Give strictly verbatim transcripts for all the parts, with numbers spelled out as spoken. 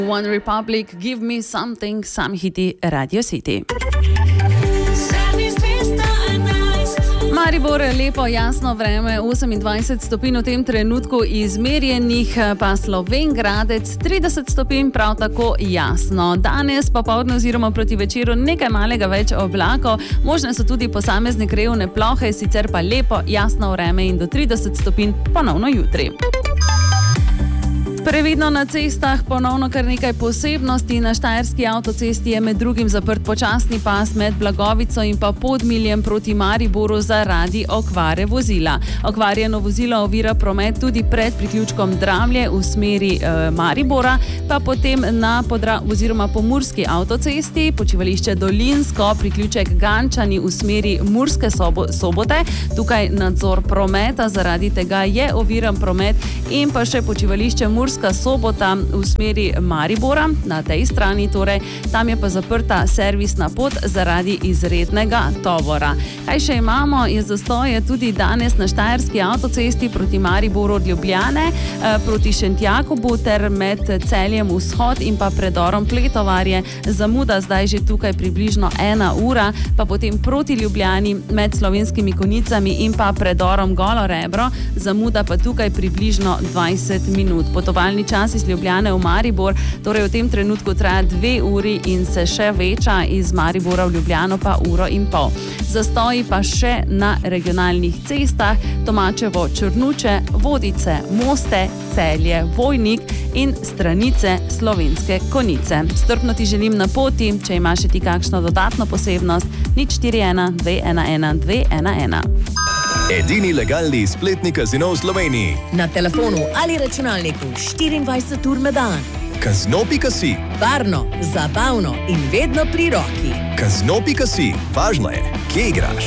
One Republic, Give Me Something, sam hiti Radio City. Maribor, lepo, jasno vreme, osemindvajset stopinj v tem trenutku izmerjenih, pa Slovenj Gradec trideset stopinj, prav tako jasno. Danes popoldne oziroma proti večeru nekaj malega več oblakov, možne so tudi posamezne krajevne plohe, sicer pa lepo, jasno vreme in do trideset stopinj ponovno jutri. Previdno na cestah, ponovno kar nekaj posebnosti. Na Štajerski avtocesti je med drugim zaprt počasni pas med Blagovico in pa Podmiljem proti Mariboru zaradi okvare vozila. Okvarjeno vozilo ovira promet tudi pred priključkom Dramlje v smeri e, Maribora, pa potem na Podra oziroma Pomurski avtocesti, počivališče Dolinsko, priključek Gančani v smeri Murske sobo Sobote. Tukaj nadzor prometa, zaradi tega je oviran promet, in pa še počivališče Murske Sobota v smeri Maribora, na tej strani torej, tam je pa zaprta servisna pot zaradi izrednega tovora. Kaj še imamo, je zastoje tudi danes na Štajerski avtocesti proti Mariboru od Ljubljane, proti Šentjakobu ter med Celjem vzhod in pa predorom Pletovarje. Zamuda zdaj že tukaj približno ena ura, pa potem proti Ljubljani med Slovenskimi Konjicami in pa predorom Golo Rebro, zamuda pa tukaj približno dvajset minut. Potovalni čas iz Ljubljane v Maribor torej v tem trenutku traja dve uri in se še veča, iz Maribora v Ljubljano pa uro in pol. Zastoji pa še na regionalnih cestah, Tomačevo, Črnuče, Vodice, Moste, Celje, Vojnik in stranice Slovenske Konjice. Strpno ti želim na poti, če imaš še ti kakšno dodatno posebnost, nič štiri ena dve ena ena dve ena ena. Edini legalni spletni kazino v Sloveniji. Na telefonu ali računalniku štiriindvajset ur na dan. Kazino pika si. Varno, zabavno in vedno pri roki. Kazino pika si. Važno je, kje igraš.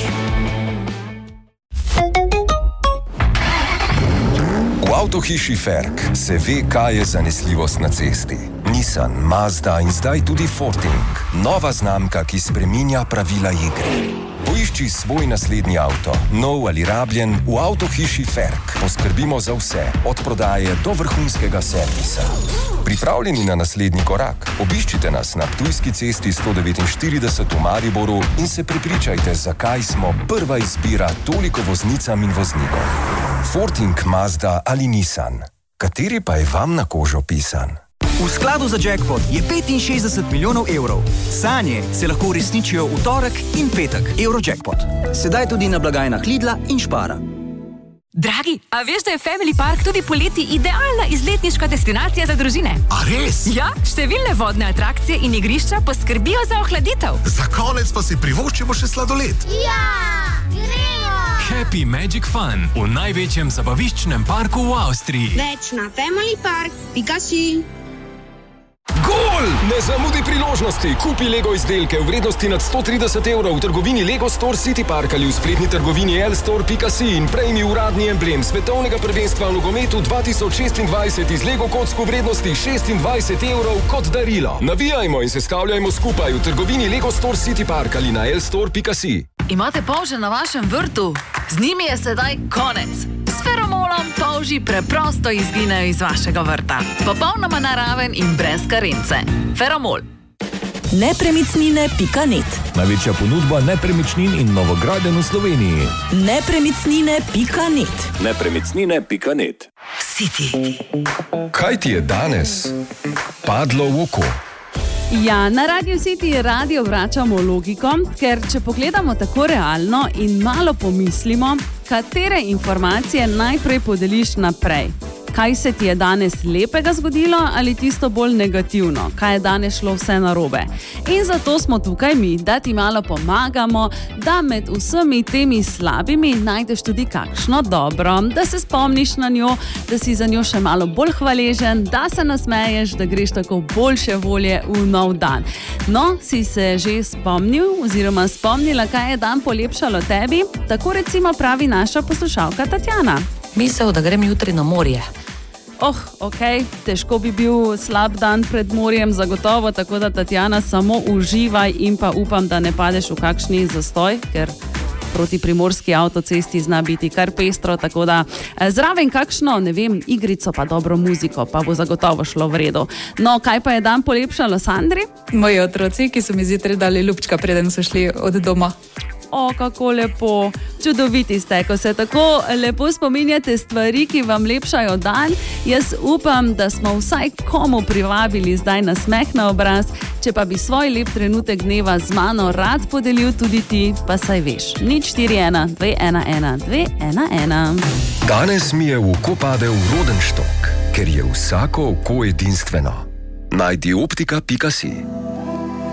V avtohiši Ferk se ve, kaj je zanesljivost na cesti. Nissan, Mazda in zdaj tudi Forting. Nova znamka, ki spreminja pravila igre. Poišči svoj naslednji avto, nov ali rabljen, v avtohiši Ferk. Poskrbimo za vse, od prodaje do vrhunskega servisa. Pripravljeni na naslednji korak? Obiščite nas na Ptujski cesti sto devetinštirideset v Mariboru in se prepričajte, zakaj smo prva izbira toliko voznicam in voznikom. Forting, Mazda ali Nissan. Kateri pa je vam na kožo pisan? V skladu za jackpot je petinšestdeset milijonov evrov. Sanje se lahko uresničijo v torek in petek. Eurojackpot. Sedaj tudi na blagajnah Lidla in Špara. Dragi, a veš, da je Family Park tudi poleti idealna izletniška destinacija za družine? A res? Ja, številne vodne atrakcije in igrišča poskrbijo za ohladitev. Za konec pa si privoščimo še sladoled. Ja, gremo! Happy Magic Fun v največjem zabaviščnem parku v Avstriji. Več na family park pika si. Gol! Ne zamudi priložnosti. Kupi Lego izdelke v vrednosti nad sto trideset evrov v trgovini Lego Store City Park ali v spletni trgovini el store pika si in prejmi uradni emblem svetovnega prvenstva v nogometu dva tisoč šestindvajset iz Lego kocko v vrednosti šestindvajset evrov kot darilo. Navijajmo in se stavljajmo skupaj v trgovini Lego Store City Park ali na el store pika si. Imate polže na vašem vrtu? Z njimi je sedaj konec. S feromolom polži preprosto izginejo iz vašega vrta. Popolnoma naraven in brez karence. Feromol. Nepremičnine pika net. Največja ponudba nepremičnin in novogradenj v Sloveniji. Nepremičnine pika net. Nepremičnine pika net. City. Kaj ti je danes padlo v oko? Ja, na Radio City radio vračamo logiko, ker če pogledamo tako realno in malo pomislimo, katere informacije najprej podeliš naprej. Kaj se ti je danes lepega zgodilo ali tisto bolj negativno? Kaj je danes šlo vse narobe? In zato smo tukaj mi, da ti malo pomagamo, da med vsemi temi slabimi najdeš tudi kakšno dobro, da se spomniš na njo, da si za njo še malo bolj hvaležen, da se nasmeješ, da greš tako boljše volje v nov dan. No, si se že spomnil oziroma spomnila, kaj je dan polepšalo tebi? Tako recimo pravi naša poslušalka Tatjana. Misel, da grem jutri na morje. Oh, ok, težko bi bil slab dan pred morjem, zagotovo, tako da Tatjana samo uživaj in pa upam, da ne padeš v kakšni zastoj, ker proti primorski avtocesti zna biti kar pestro, tako da zraven kakšno, ne vem, igrico pa dobro muziko, pa bo zagotovo šlo v redu. No, kaj pa je dan polepšalo, Sandri? Moji otroci, ki so mi zjutraj dali ljubčka, preden so šli od doma. O, kako lepo, čudoviti ste, ko se tako lepo spominjate stvari, ki vam lepšajo dan. Jaz upam, da smo vsaj komu privabili zdaj na smeh na obraz, če pa bi svoj lep trenutek dneva z mano rad podelil tudi ti, pa saj veš. nič štiri ena dve ena ena dve ena ena. Danes mi je v oko padel rodenštok, ker je vsako oko edinstveno. Najdi optika pika si.